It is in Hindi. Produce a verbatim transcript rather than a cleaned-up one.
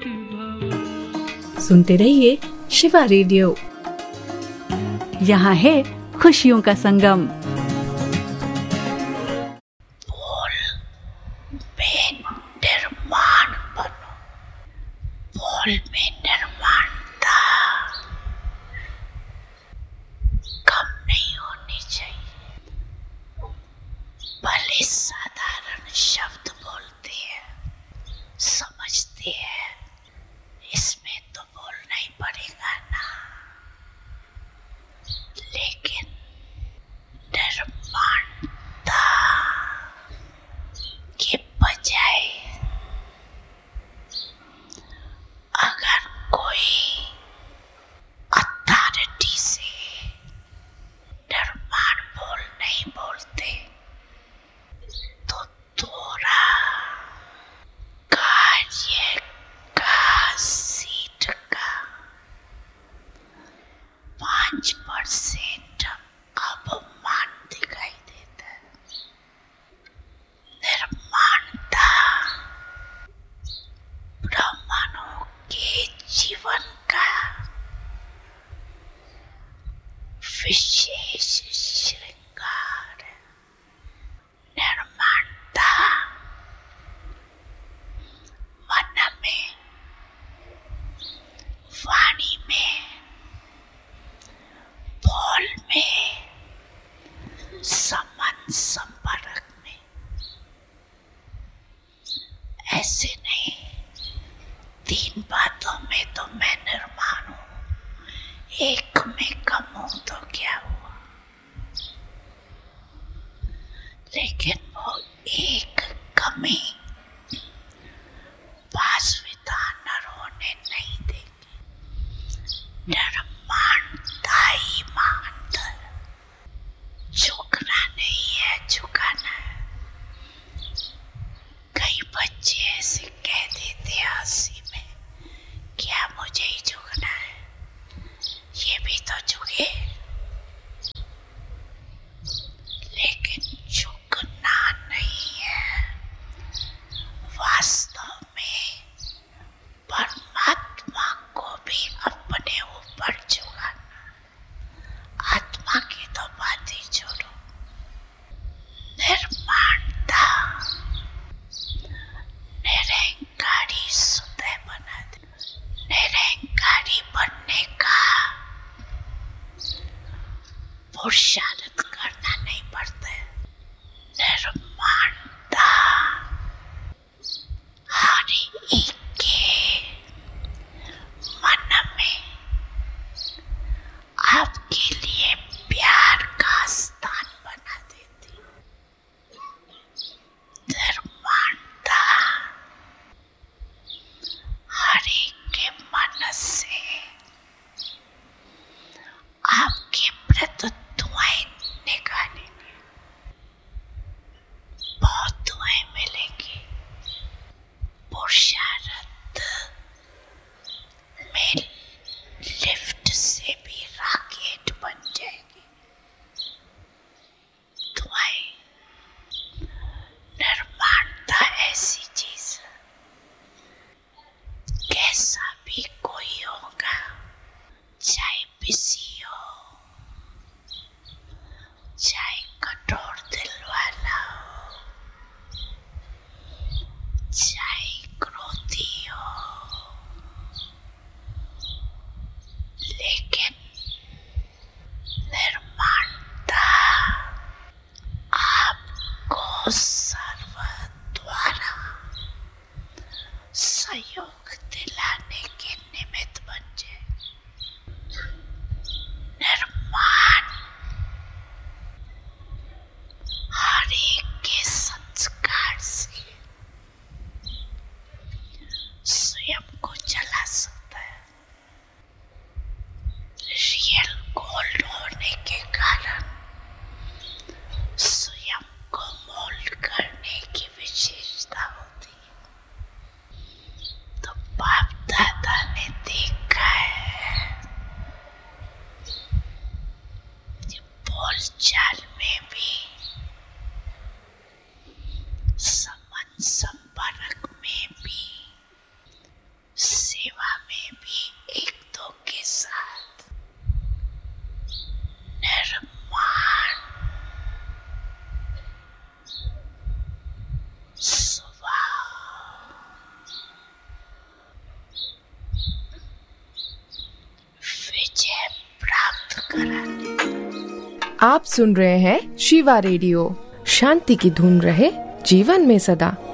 सुनते रहिए शिवा रेडियो, यहाँ है खुशियों का संगम। बोल में निर्माण बनो, बोल में निर्माणता कम नहीं होनी चाहिए। भले साधारण शब्द बोलते हैं, समझते हैं, इसमें तो बोलना ही पड़ेगा ना, लेकिन निर्माणता के बजाय अगर कोई अथॉरिटी से निर्माण बोल नहीं बोलते तो थोड़ा कार्य का सीट का पांच परसेंट अपमान दिखाई देता है। निर्माणता ब्राह्मणों के जीवन का विशेष श्रृंगार है। निर्माणता मन में, वाणी में, बोल में, संबंध संपर्क में, ऐसे नहीं तीन बातों में तो मैं निर्माण हूं, एक में कम हूं तो क्या हुआ, लेकिन वो एक कमी वास्तविकता नर होने नहीं देगी। निर्माणता ही महानता है, झुकना नहीं है, झुकाना है। कई बच्चे ऐसे कह देते हैं हंसी में, क्या मुझे ही झुकना है, ये भी तो झुके, लेकिन झुकना नहीं है। वास्तव में परमात्मा को भी अपने ऊपर झुकाना। आत्मा की तो बात ही छोड़ो। निर्माणता निरहंकारी सुदय बना दे। निरहंकारी बनने का पुरुषार्थ करना नहीं पड़ता है। निर्माणता हर एक के मन में आपके लिए प्यार का स्थान बना देती। निर्माणता हर एक के मन से आपके प्रति दुआएं निकालेंगे। बहुत दुआएं मिलेंगी। पुरुषार्थ में लिफ्ट से भी रॉकेट बन जाएगी। दुआएं, निर्माणता ऐसी चीज, कैसा भी कोई होगा, चाहे बिजी हो, चाहे कठोर दिल वाला हो, चाहे क्रोधी हो, लेकिन निर्माणता आपको सर्व द्वारा सहयोग दिलाने के निमित्त बन जाए। निर्माण हर एक के संस्कार से स्वयं को जला सकता है। रियल गोल्ड होने के कारण स्वयं को मोल्ड कर आप सुन रहे हैं शिवा रेडियो। शांति की धुन रहे जीवन में सदा।